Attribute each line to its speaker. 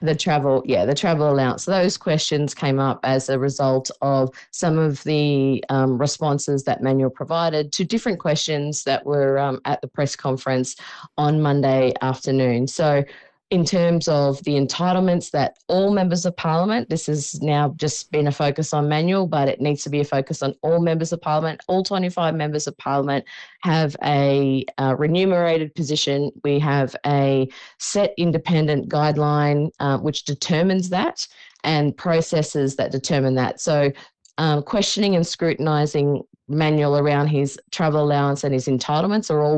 Speaker 1: The travel allowance. So those questions came up as a result of some of the responses that Manuel provided to different questions that were at the press conference on Monday afternoon. So in terms of the entitlements that all members of parliament, this has now just been a focus on Manuel, but it needs to be a focus on all members of parliament. All 25 members of parliament have a remunerated position. We have a set independent guideline which determines that, and processes that determine that. So questioning and scrutinising Manuel around his travel allowance and his entitlements are all